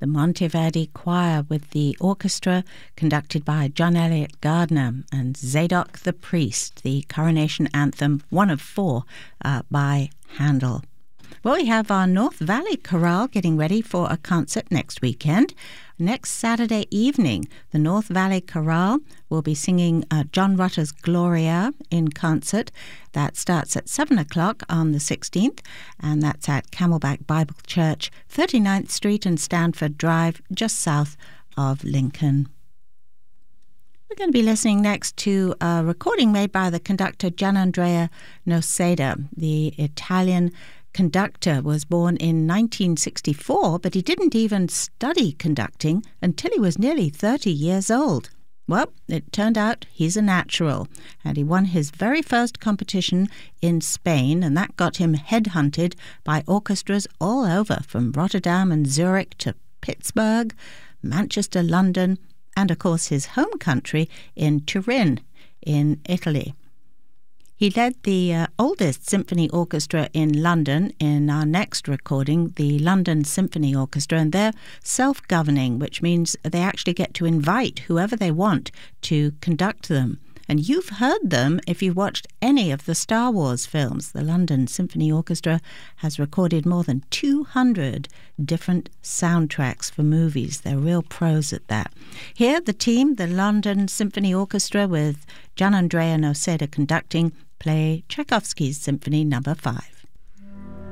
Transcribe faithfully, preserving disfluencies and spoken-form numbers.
the Monteverdi Choir with the orchestra conducted by John Eliot Gardner, and Zadok the Priest, the coronation anthem, one of four uh, by Handel. Well, we have our North Valley Chorale getting ready for a concert next weekend. Next Saturday evening, the North Valley Chorale will be singing uh, John Rutter's Gloria in concert. That starts at seven o'clock on the sixteenth, and that's at Camelback Bible Church, thirty-ninth Street and Stanford Drive, just south of Lincoln. We're going to be listening next to a recording made by the conductor Gianandrea Noseda, the Italian conductor. Was born in nineteen sixty-four, but he didn't even study conducting until he was nearly thirty years old. Well, it turned out he's a natural, and he won his very first competition in Spain, and that got him headhunted by orchestras all over, from Rotterdam and Zurich to Pittsburgh, Manchester, London, and of course his home country in Turin in Italy. He led the uh, oldest symphony orchestra in London in our next recording, the London Symphony Orchestra, and they're self-governing, which means they actually get to invite whoever they want to conduct them. And you've heard them if you watched any of the Star Wars films. The London Symphony Orchestra has recorded more than two hundred different soundtracks for movies. They're real pros at that. Here, the team, the London Symphony Orchestra with Gianandrea Noseda conducting, play Tchaikovsky's Symphony Number five.